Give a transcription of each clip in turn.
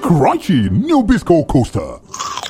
crunchy new Bisco Coaster.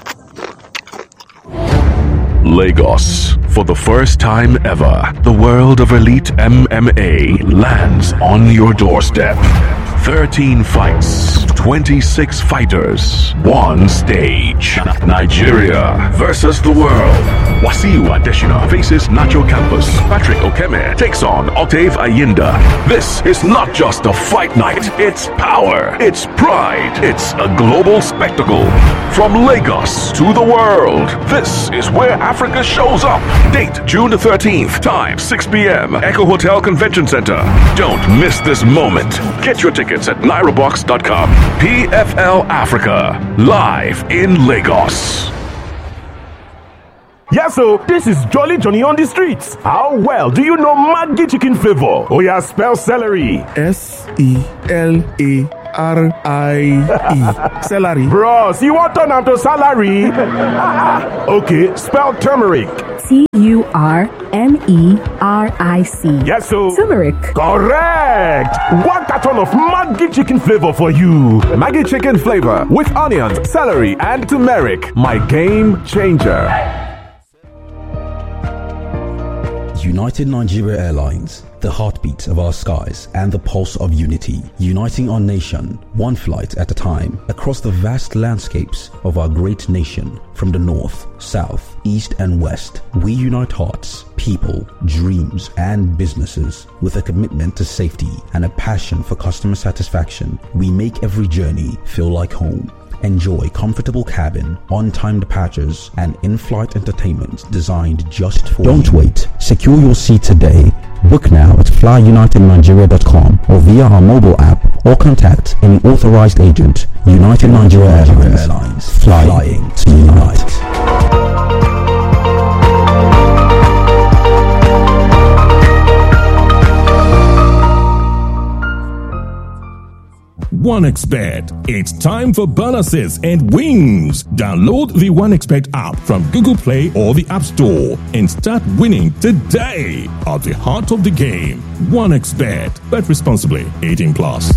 Lagos. For the first time ever, the world of elite MMA lands on your doorstep. 13 fights, 26 fighters, one stage. Nigeria versus the world. Wasiu Adesina faces Nacho Campos. Patrick Okeme takes on Octave Ayinda. This is not just a fight night, it's power, it's pride, it's a global spectacle. From Lagos to the world, this is where Africa shows up. Date June the 13th, time 6 p.m. Echo Hotel Convention Center. Don't miss this moment. Get your tickets at NairoBox.com. PFL Africa, live in Lagos. Yeah, so this is Jolly Johnny on the streets. How well do you know Maggi chicken flavor? Oh yeah, spell celery. S-E-L-A-R-I-E. Celery. Bros, you want turn to salary? Okay, spell turmeric. T-U-R-M-E-R-I-C. Yes, so turmeric. Correct. One carton of Maggi chicken flavor for you. Maggi chicken flavor with onions, celery, and turmeric. My game changer. United Nigeria Airlines, the heartbeat of our skies and the pulse of unity, uniting our nation, one flight at a time, across the vast landscapes of our great nation, from the north, south, east and west. We unite hearts, people, dreams and businesses with a commitment to safety and a passion for customer satisfaction. We make every journey feel like home. Enjoy comfortable cabin, on-time departures, and in-flight entertainment designed just for you. Don't wait. Secure your seat today. Book now at flyunitednigeria.com or via our mobile app or contact any authorized agent. United Nigeria Airlines. Flying to unite. OneXBet. It's time for bonuses and wins. Download the OneXBet app from Google Play or the App Store and start winning today. At the heart of the game, OneXBet. Bet responsibly. 18+.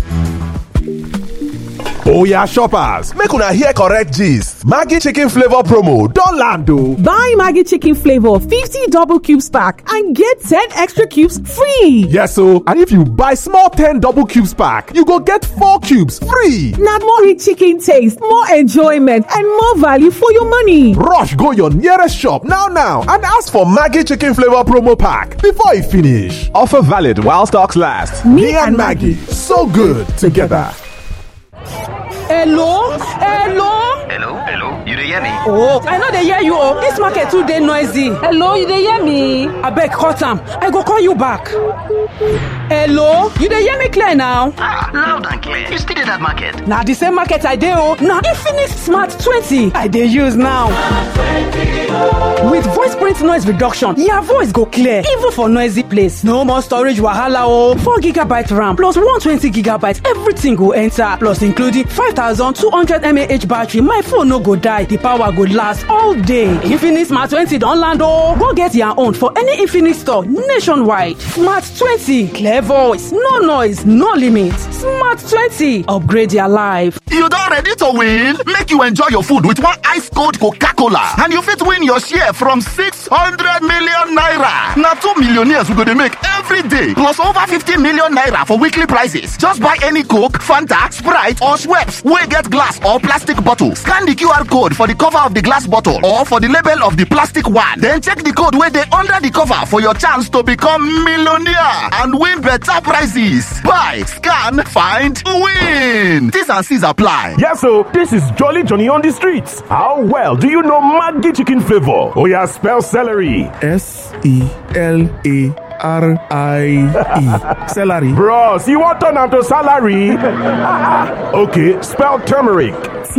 Oh yeah, shoppers, make una hear correct gist. Maggi chicken flavor promo don land o. Buy Maggi chicken flavor 50 double cubes pack and get 10 extra cubes free. Yes o, and if you buy small 10 double cubes pack, you go get 4 cubes free. Na more rich chicken taste, more enjoyment and more value for your money. Rush go your nearest shop now and ask for Maggi chicken flavor promo pack before e finish. Offer valid while stocks last. Me and Maggi, so good together. Hello, you dey hear me? Oh, I know they hear you. Oh, this market too dey noisy. Hello, you dey hear me? Abeg cut am, I go call you back. Hello, you dey hear me clear now? Loud and clear. You still dey that market? Na the same market I dey oh. Na Infinix Smart 20 I dey use now. With voice print noise reduction, your voice go clear even for noisy place. No more storage wahala oh. 4GB RAM plus 120GB, everything go enter. Plus including 5200 mAh battery. My phone no go die. The power go last all day. Infinix Smart 20 don land oh. Go get your own for any Infinix store nationwide. Smart 20, clear voice, no noise, no limit. Smart 20, upgrade your life. You don ready to win? Make you enjoy your food with one ice cold Coca-Cola and you fit win your share from 600 million naira. Now 2 millionaires we go to make every day, plus over 50 million naira for weekly prizes. Just buy any Coke, Fanta, Sprite or Schweppes wey get glass or plastic bottle. Scan the QR code for the cover of the glass bottle or for the label of the plastic one. Then check the code wey dey under the cover for your chance to become millionaire and win better prizes. Buy, scan, find, win. T's and C's apply. Yeah, so this is Jolly Johnny on the streets. How well do you know Maggi chicken flavor? Oh yeah, spell celery. S-E-L-A-R-I-E. Celery. Bros, you want turn to salary? Okay, spell turmeric.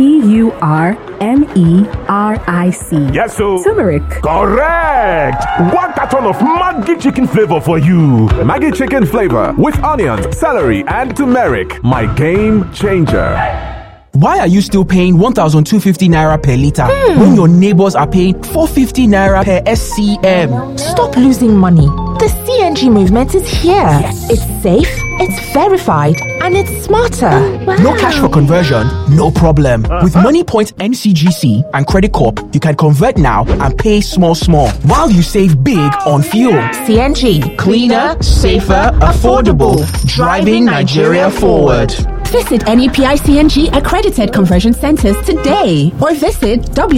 T-U-R-M-E-R-I-C. Yes, so turmeric. Correct. One carton of Maggi chicken flavor for you. Maggi chicken flavor with onions, celery, and turmeric. My game changer. Why are you still paying 1,250 naira per liter when your neighbors are paying 450 naira per SCM? Stop losing money. The CNG movement is here. Yes. It's safe, it's verified, and it's smarter. Wow. No cash for conversion, no problem. With MoneyPoint NCGC and Credit Corp, you can convert now and pay small while you save big on fuel. CNG. Cleaner, safer, affordable. Driving Nigeria forward. Visit any PICNG accredited conversion centers today or visit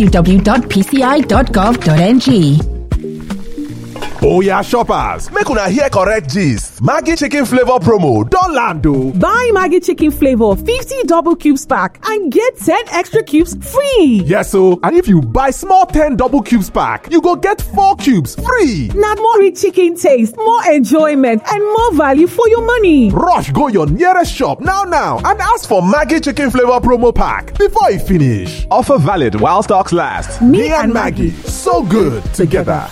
www.pci.gov.ng. Oh yeah, shoppers, make una hear correct gist. Maggi chicken flavor promo don land o. Buy Maggi chicken flavor 50 double cubes pack and get 10 extra cubes free. Yes o, and if you buy small 10 double cubes pack, you go get 4 cubes free. Na more rich chicken taste, more enjoyment, and more value for your money. Rush go your nearest shop now and ask for Maggi chicken flavor promo pack before e finish. Offer valid while stocks last. Me and Maggi, so good together.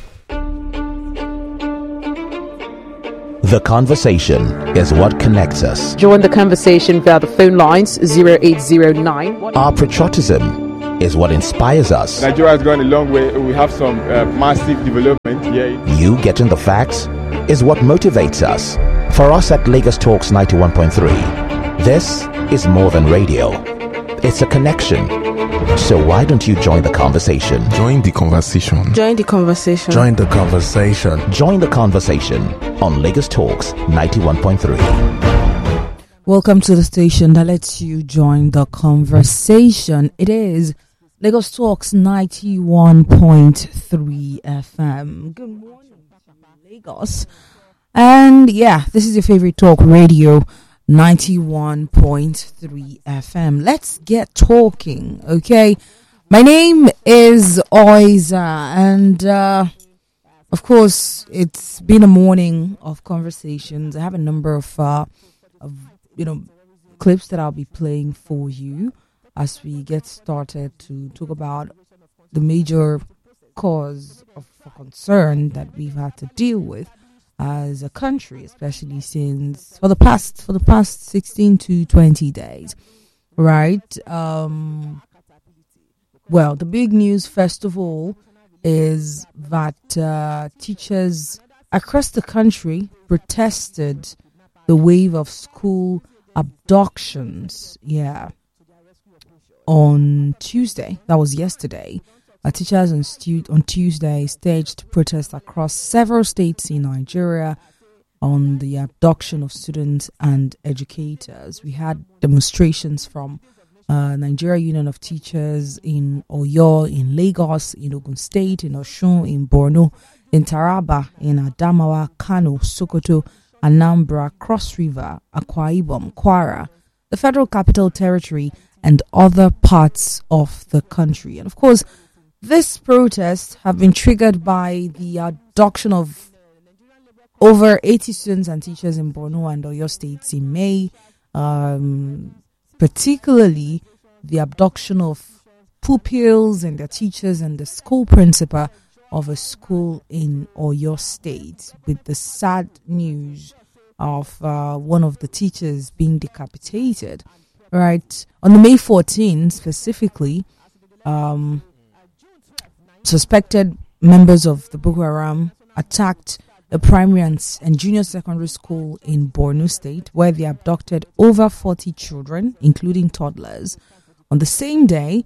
The conversation is what connects us. Join the conversation via the phone lines 0809. Our patriotism is what inspires us. Nigeria has gone a long way. We have some massive development here. You getting the facts is what motivates us. For us at Lagos Talks 91.3, this is more than radio. It's a connection. So why don't you join the conversation? Join the conversation. Join the conversation. Join the conversation. Join the conversation on Lagos Talks 91.3. Welcome to the station that lets you join the conversation. It is Lagos Talks 91.3 FM. Good morning, Lagos. And yeah, this is your favorite talk radio, 91.3 FM. Let's get talking, okay? My name is Oiza, and of course, it's been a morning of conversations. I have a number of clips that I'll be playing for you as we get started to talk about the major cause of concern that we've had to deal with as a country, especially since for the past 16 to 20 days, right? Well, the big news, first of all, is that teachers across the country protested the wave of school abductions. Yeah, on Tuesday, that was yesterday. Teachers on Tuesday staged protests across several states in Nigeria on the abduction of students and educators. We had demonstrations from Nigeria Union of Teachers in Oyo, in Lagos, in Ogun State, in Osun, in Borno, in Taraba, in Adamawa, Kano, Sokoto, Anambra, Cross River, Akwa Ibom, Kwara, the Federal Capital Territory, and other parts of the country. And of course, these protests have been triggered by the abduction of over 80 students and teachers in Borno and Oyo states in May, particularly the abduction of pupils and their teachers and the school principal of a school in Oyo state, with the sad news of one of the teachers being decapitated. Right, on the May 14th specifically, suspected members of the Boko Haram attacked a primary and junior secondary school in Borno State, where they abducted over 40 children, including toddlers. On the same day,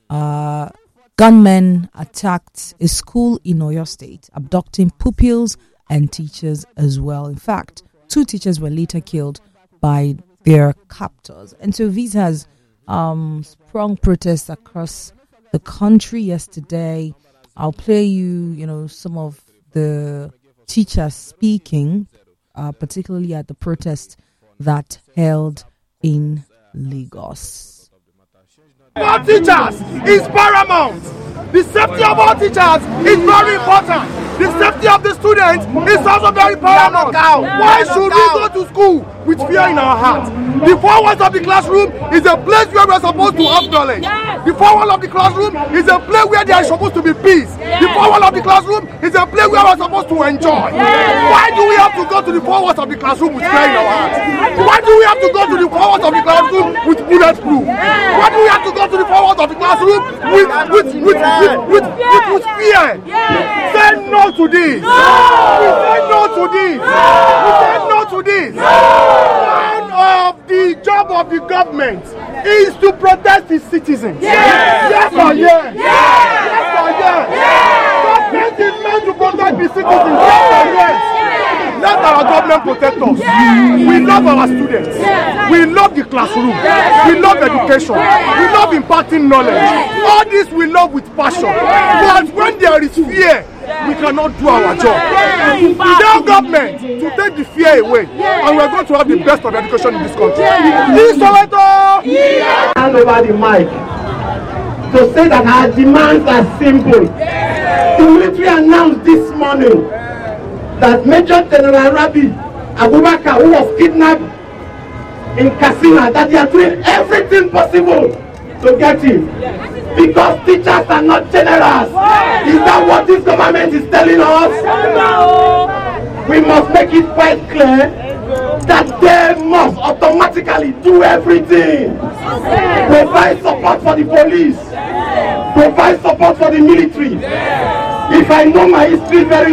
gunmen attacked a school in Oyo State, abducting pupils and teachers as well. In fact, 2 teachers were later killed by their captors. And so this has sprung protests across the country yesterday. I'll play you, some of the teachers speaking, particularly at the protest that held in Lagos. Our teachers is paramount. The safety of our teachers is very important. The safety of the students is also very paramount. Why should we go to school with fear in our heart? The 4 walls of the classroom is a place where we're supposed to have knowledge. The 4 walls of the classroom is a place where there is supposed to be peace. The 4 walls of the classroom is a place where we're supposed to enjoy. Why do we have to go to the 4 walls of the classroom with fear in our heart? Why do we have to go to the 4 walls of the classroom with bulletproof? Why do we have to go to the 4 walls of the classroom with fear? Say no to this. We say no to this. We say no to this. of the government is to protect its citizens. Yes or yes? Yes or yes? Government is meant to protect the citizens. Yes or yes? Let our government protect us. We love our students. We love the classroom. We love education. We love imparting knowledge. All this we love with passion. But when there is fear, we cannot do our job. We tell government to take the fear away, and we are going to have the best of education in this country. Hand over the mic to say that our demands are simple. The military announced this morning that Major General Rabi Abubakar, who was kidnapped in Katsina, that they are doing everything possible to get him. Because teachers are not generous. Is that what this government is telling us? We must make it quite clear that they must automatically do everything. Provide support for the police. Provide support for the military. If I know my history very